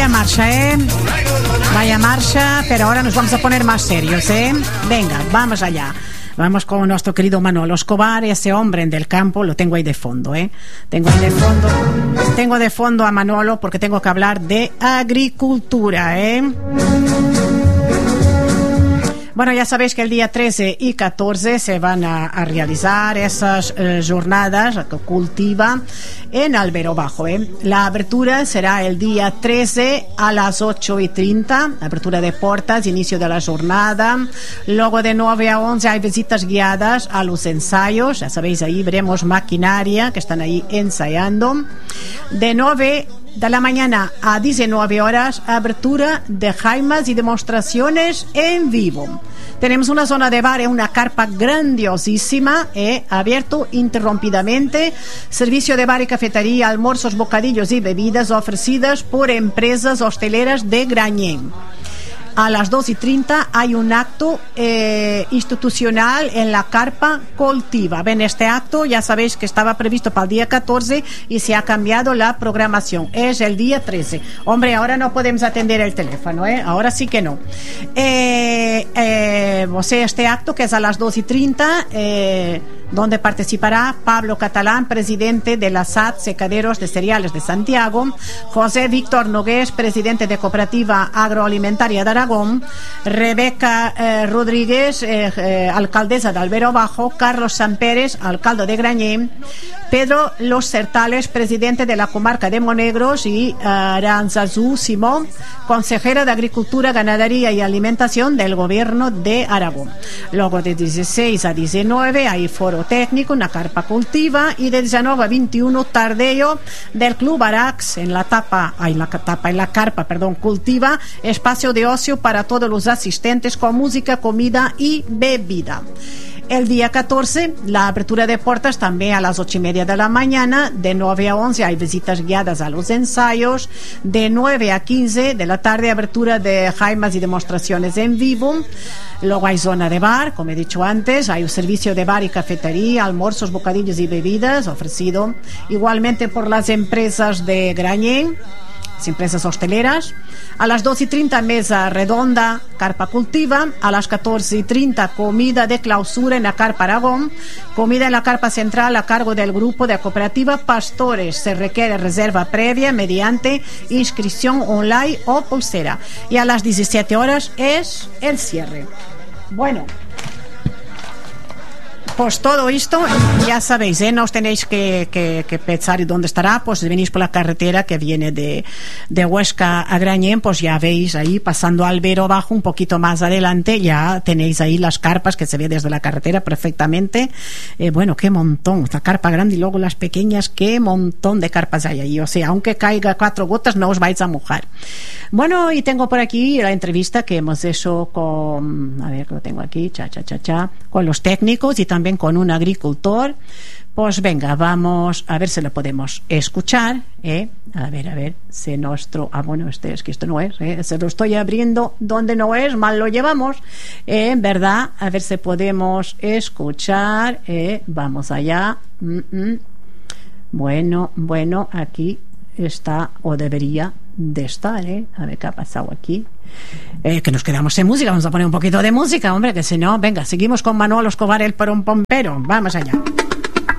Vaya marcha, vaya marcha, pero ahora nos vamos a poner más serios, venga, vamos allá. Vamos con nuestro querido Manolo Escobar, ese hombre del campo, lo tengo ahí de fondo, Tengo de fondo a Manolo porque tengo que hablar de agricultura, Bueno, ya sabéis que el día 13 y 14 se van a realizar esas jornadas que cultiva en Albero Bajo. La apertura será el día 13 a las 8:30, apertura de puertas, inicio de la jornada. Luego de 9 a 11 hay visitas guiadas a los ensayos. Ya sabéis, ahí veremos maquinaria que están ahí ensayando. De 9 de la mañana a 19 horas, apertura de jaimas y demostraciones en vivo. Tenemos una zona de bar, una carpa grandiosísima, abierto interrumpidamente, servicio de bar y cafetería, almuerzos, bocadillos y bebidas ofrecidas por empresas hosteleras de Grañén. A las 2:30 hay un acto institucional en la carpa Cultiva. Ven, este acto ya sabéis que estaba previsto para el día 14 y se ha cambiado la programación. Es el día 13. Hombre, ahora no podemos atender el teléfono, ahora sí que no. Este acto que es a las 2:30, donde participará Pablo Catalán, presidente de la SAT Secaderos de Cereales de Santiago, José Víctor Nogués, presidente de Cooperativa Agroalimentaria de Aragón, Rebeca Rodríguez, alcaldesa de Albero Bajo, Carlos Sampérez, alcalde de Grañén, Pedro Los Certales, presidente de la comarca de Monegros, y Aranzazú Simón, consejera de Agricultura, Ganadería y Alimentación del Gobierno de Aragón. Luego de 16 a 19 hay foro técnico, una carpa cultiva, y de 19 a 21 tardeo del Club Arax en la carpa cultiva, espacio de ocio para todos los asistentes con música, comida y bebida. El día 14, la apertura de puertas también a las 8:30 de la mañana. De 9 a 11 hay visitas guiadas a los ensayos. De 9 a 15 de la tarde, apertura de jaimas y demostraciones en vivo. Luego hay zona de bar, como he dicho antes. Hay un servicio de bar y cafetería, almuerzos, bocadillos y bebidas ofrecido igualmente por las empresas de Grañén, las empresas hosteleras. A las 12:30 mesa redonda, carpa cultiva. A las 14:30 comida de clausura en la carpa Aragón. Comida en la carpa central a cargo del grupo de cooperativa Pastores. Se requiere reserva previa mediante inscripción online o pulsera. Y a las 17 horas es el cierre. Bueno, pues todo esto, ya sabéis, no os tenéis que pensar dónde estará. Pues si venís por la carretera que viene de Huesca a Grañén, pues ya veis ahí pasando Albero Bajo, un poquito más adelante ya tenéis ahí las carpas que se ve desde la carretera perfectamente. Bueno, qué montón, esta carpa grande y luego las pequeñas, qué montón de carpas hay ahí. O sea, aunque caiga 4 gotas no os vais a mojar. Bueno, y tengo por aquí la entrevista que hemos hecho con, a ver, que lo tengo aquí, con los técnicos y también con un agricultor. Pues venga, vamos a ver si lo podemos escuchar, a ver si nuestro, bueno, es que esto no es, se lo estoy abriendo donde no es, mal lo llevamos, verdad, a ver si podemos escuchar, vamos allá. Bueno, aquí está, o debería de estar, a ver qué ha pasado aquí, que nos quedamos sin música. Vamos a poner un poquito de música, hombre, que si no, venga, seguimos con Manolo Escobar, el pompero, vamos allá.